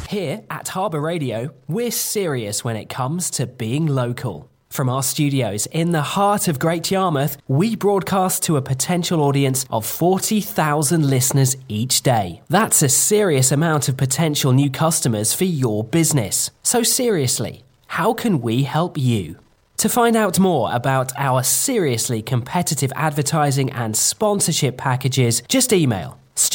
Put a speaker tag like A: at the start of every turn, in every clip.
A: Here at Harbour Radio, we're serious when it comes to being local. From our studios in the heart of Great Yarmouth, we broadcast to a potential audience of 40,000 listeners each day. That's a serious amount of potential new customers for your business. So seriously, how can we help you? To find out more about our seriously competitive advertising and sponsorship packages, just email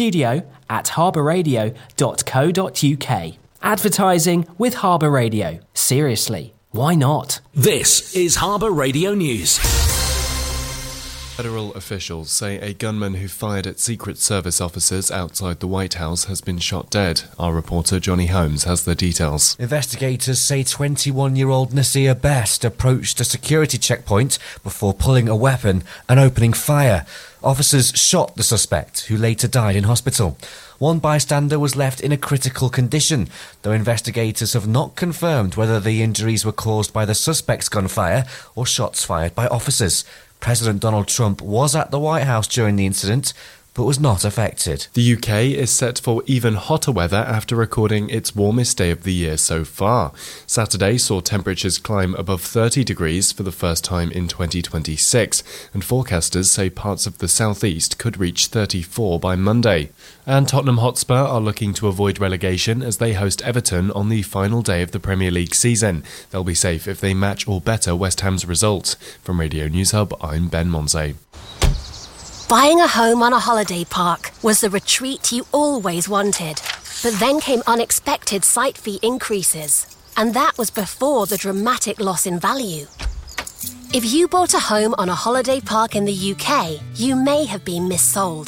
A: studio@harbourradio.co.uk. Advertising with Harbour Radio. Seriously, why not?
B: This is Harbour Radio News.
C: Federal officials say a gunman who fired at Secret Service officers outside the White House has been shot dead. Our reporter Johnny Holmes has the details.
D: Investigators say 21-year-old Nasir Best approached a security checkpoint before pulling a weapon and opening fire. Officers shot the suspect, who later died in hospital. One bystander was left in a critical condition, though investigators have not confirmed whether the injuries were caused by the suspect's gunfire or shots fired by officers. President Donald Trump was at the White House during the incident, but was not affected.
C: The UK is set for even hotter weather after recording its warmest day of the year so far. Saturday saw temperatures climb above 30 degrees for the first time in 2026, and forecasters say parts of the southeast could reach 34 by Monday. And Tottenham Hotspur are looking to avoid relegation as they host Everton on the final day of the Premier League season. They'll be safe if they match or better West Ham's result. From Radio News Hub, I'm Ben Monse.
E: Buying a home on a holiday park was the retreat you always wanted. But then came unexpected site fee increases. And that was before the dramatic loss in value. If you bought a home on a holiday park in the UK, you may have been missold.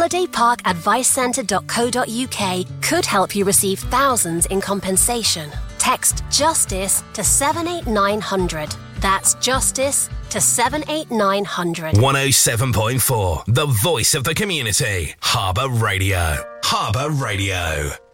E: HolidayParkAdviceCentre.co.uk could help you receive thousands in compensation. Text JUSTICE to 78900. That's JUSTICE to 78900.
B: 107.4, the voice of the community. Harbour Radio. Harbour Radio.